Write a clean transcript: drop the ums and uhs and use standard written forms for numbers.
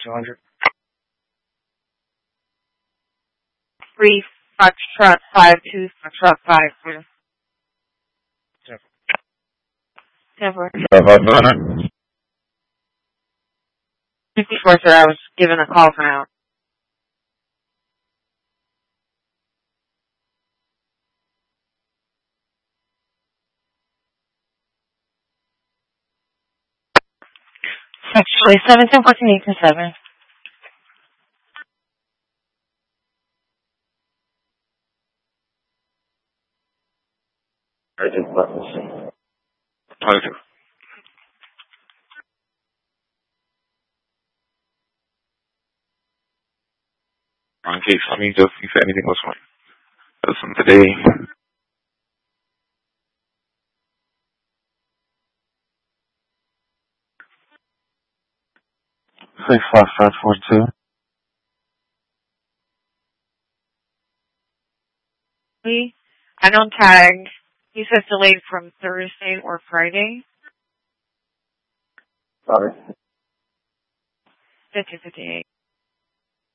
200. 3 Foxtrot 52 Foxtrot 52. Never. 54, sir. I was given a call from out. Actually, 1714 I just let me see. Okay. In case I mean, just if anything was fine. Listen, today. 65542. I don't tag. He says delayed from Thursday or Friday. Sorry. 5058.